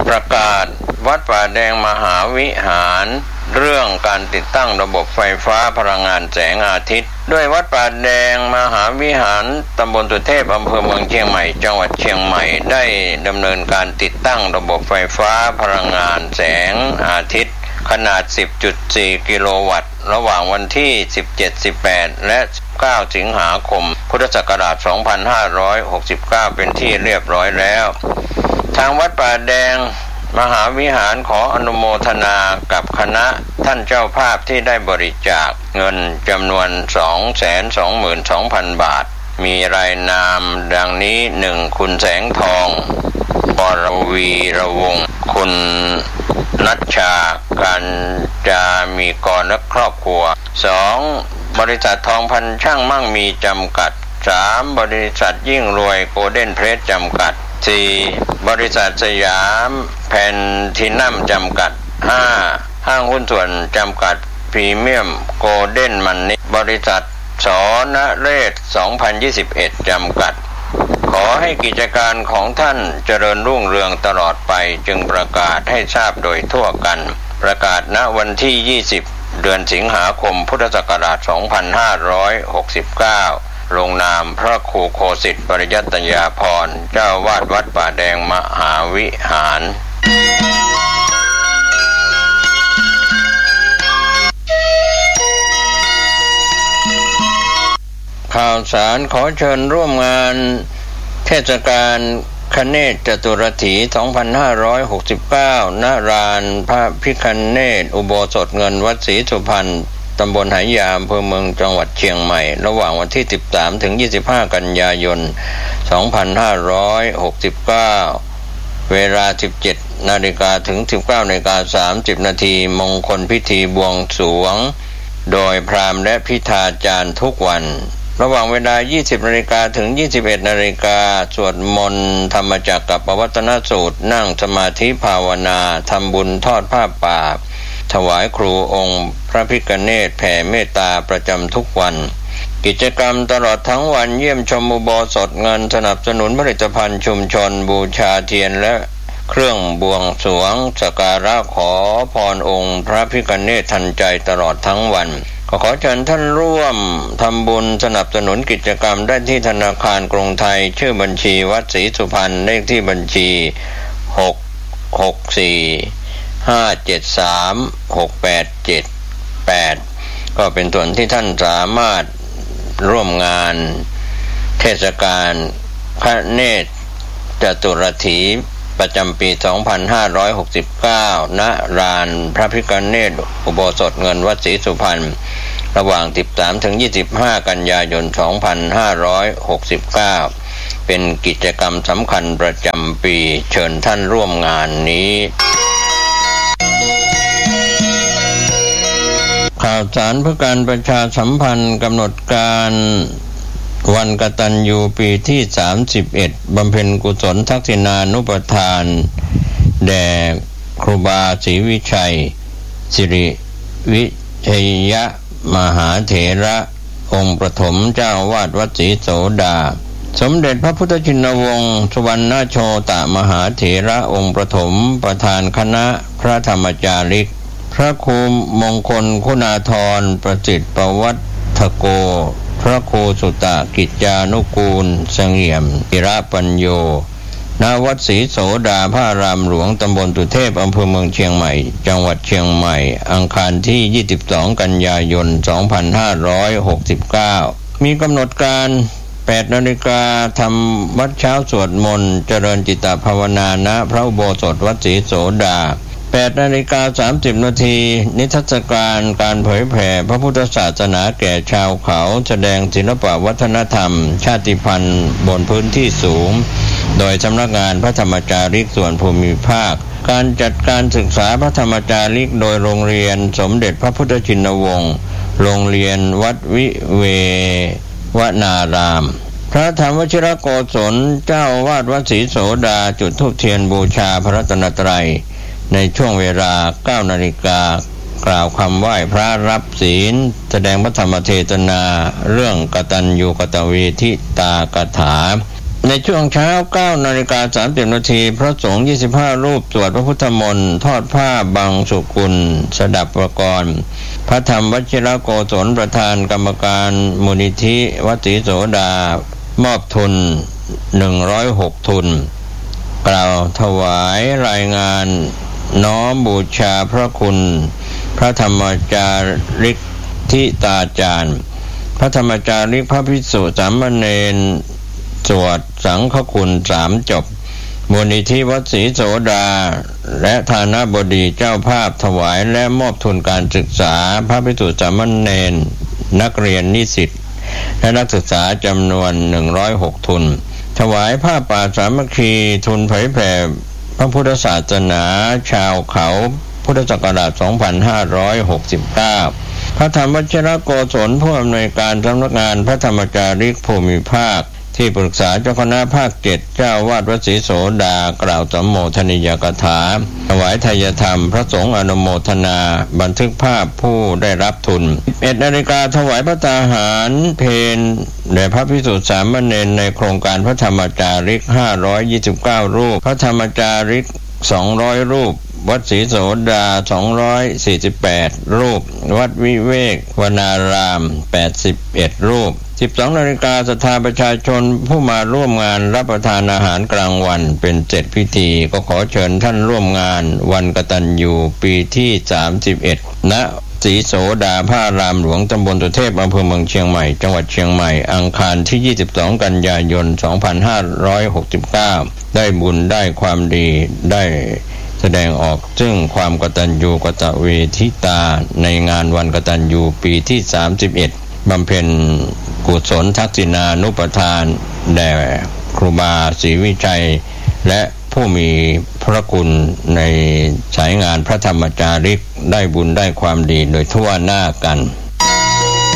ประกาศวัดป่าแดงมหาวิหารเรื่องการติดตั้งระบบไฟฟ้าพลังงานแสงอาทิตย์ด้วยวัดป่าแดงมหาวิหารตำบลสุเทพอำเภอเมืองเชียงใหม่จังหวัดเชียงใหม่ได้ดำเนินการติดตั้งระบบไฟฟ้าพลังงานแสงอาทิตย์ขนาด 10.4 กิโลวัตต์ระหว่างวันที่ 17-18 และ 9 สิงหาคม พุทธศักราช 2569 เป็นที่เรียบร้อยแล้วทางวัดป่าแดงมหาวิหารขออนุโมทนากับคณะท่านเจ้าภาพที่ได้บริจาคเงินจำนวน 222,000 บาทมีรายนามดังนี้ 1. คุณแสงทองปรวีระวงศ์คุณนัชชาการจามีกรและครอบครัว 2. บริษัททองพันช่างมั่งมีจำกัด 3. บริษัทยิ่งรวยโกลเด้นเพรสจำกัด 4. บริษัทสยามแพนทินัมจำกัด 5. ห้างหุ้นส่วนจำกัดพรีเมียมโกลเด้นมันนี่บริษัทสนเรศ2021จำกัดขอให้กิจการของท่านเจริญรุ่งเรืองตลอดไปจึงประกาศให้ทราบโดยทั่วกันประกาศณวันที่20เดือนสิงหาคมพุทธศักราช2569ลงนามพระครูโคสิทธิ์ปริยัตยาภรณ์เจ้าวาดวัดป่าแดงมหาวิหารข่าวสารขอเชิญร่วมงานเทศกาลคเนศจตุรถี 2569 ณ ลานพระพิฆเนศอุโบสถเงินวัดศรีสุพรรณตำบลไหยาอำเภอเมืองจังหวัดเชียงใหม่ระหว่างวันที่ 13 ถึง 25 กันยายน 2569 เวลา 17 นาฬิกาถึง 19 นาฬิกา 30 นาทีมงคลพิธีบวงสรวงโดยพราหมณ์และพิธาจารย์ทุกวันระหว่างเวลา 20 นาฬิกาถึง 21 นาฬิกาสวดมนต์ธรรมจักรกับปวัตตนสูตรนั่งสมาธิภาวนาทำบุญทอดผ้าป่าถวายครูองค์พระพิฆเนศแผ่เมตตาประจำทุกวันกิจกรรมตลอดทั้งวันเยี่ยมชมอุโบสถเงินสนับสนุนผลิตภัณฑ์ชุมชนบูชาเทียนและเครื่องบวงสรวงสักการะขอพรองค์พระพิฆเนศทันใจตลอดทั้งวันขอเชิญท่านร่วมทำบุญสนับสนุนกิจกรรมได้ที่ธนาคารกรุงไทยชื่อบัญชีวัดศรีสุพรรณเลขที่บัญชี664573687ก็เป็นส่วนที่ท่านสามารถร่วมงานเทศกาลคเนศจตุรถีประจำปี 2569 ณ ลานพระพิฆเนศอุโบสถเงินวัดศรีสุพรรณระหว่าง 13 ถึง 25 กันยายน 2569 เป็นกิจกรรมสำคัญประจำปีเชิญท่านร่วมงานนี้ข่าวสารเพื่อการประชาสัมพันธ์กำหนดการวันกตัญญูปีที่ 31 บำเพ็ญกุศลทักษิณานุปทานแด่ครูบาศรีวิชัยสิริวิชัยมหาเถระองค์ประถมเจ้าวาดวัดศรีโสดาสมเด็จพระพุทธชินวงศ์สุวรรณโชตมหาเถระองค์ประถมประธานคณะพระธรรมจาริกพระครูมงคลคุณาธรประสิทธิ์ประวัติโกพระครูสุตกิจจานุกูลเสงี่ยมอิระปัญโยณวัดศรีโสดาพระอารามหลวงตำบลสุเทพอำเภอเมืองเชียงใหม่จังหวัดเชียงใหม่อังคารที่ 22 กันยายน 2569 มีกำหนดการ 8 นาฬิกาทำวัดเช้าสวดมนต์เจริญจิตภาวนาณพระอุโบสถวัดศรีโสดา8 นาฬิกา 30 นาทีนิทรรศการการเผยแผ่พระพุทธศาสนาแก่ชาวเขาแสดงศิลปวัฒนธรรมชาติพันธุ์บนพื้นที่สูงโดยสำนักงานพระธรรมจาริกส่วนภูมิภาคการจัดการศึกษาพระธรรมจาริกโดยโรงเรียนสมเด็จพระพุทธชินวงศ์โรงเรียนวัดวิเววนารามพระธรรมวชิรโกศลเจ้าวาดวัดศรีโสดาจุดธูปเทียนบูชาพระรัตนตรัยในช่วงเวลา 9 นาฬิกากล่าวคำไหว้พระรับศีลแสดงพระธรรมเทศนาเรื่องกตัญญูกตเวทิตากถาในช่วงเช้า 9:30 น.พระสงฆ์25รูปสวดพระพุทธมนต์ทอดผ้าบังสุกุลสดับประกรณ์พระธรรมวชิรโกศลประธานกรรมการมูลนิธิวัดศรีโสดามอบทุน106 ทุนกล่าวถวายรายงานน้อมบูชาพระคุณพระธรรมจาริกทิตาจารย์พระธรรมจาริกพระภิกษุสามเณรสวดสังฆคุณ3 จบมูลนิธิวัดศรีโสดาและฐานะบดีเจ้าภาพถวายและมอบทุนการศึกษาพระภิกษุสามเณรนักเรียนนิสิตและนักศึกษาจำนวน106 ทุนถวายผ้าป่าสามัคคีทุนเผยแผ่พระพุทธศาสนาชาวเขาพุทธศักราช 2569 พระธรรมวชิรโกศลผู้อำนวยการสำนักงานพระธรรมจาริกภูมิภาคที่ปรึกษาเจ้าคณะภาค 7เจ้าวาดวัดศรีโสดากล่าวสัมโมทนียกถาถวายทายธรรมพระสงฆ์อนุโมทนาบันทึกภาพผู้ได้รับทุน 11 นาฬิกาถวายพระตาหารเพลแด่พระภิกษุสามเณรในโครงการพระธรรมจาริก529รูปพระธรรมจาริก200รูปวัดศรีโสดา248รูปวัดวิเวกวนาราม81รูป12 นาฬิกาศรัทธาประชาชนผู้มาร่วมงานรับประทานอาหารกลางวันเป็น7พิธีก็ขอเชิญท่านร่วมงานวันกตัญญูปีที่31ณศรีโสดาพระอารามหลวงตำบลสุเทพอำเภอเมืองเชียงใหม่จังหวัดเชียงใหม่อังคารที่22 กันยายน 2569ได้บุญได้ความดีได้แสดงออกซึ่งความกตัญญูกตเวทิตาในงานวันกตัญญูปีที่31บำเพ็ญกุศลทักษิณานุปทานแด่ครูบาศรีวิชัยและผู้มีพระคุณในสายงานพระธรรมจาริกได้บุญได้ความดีโดยทั่วหน้ากัน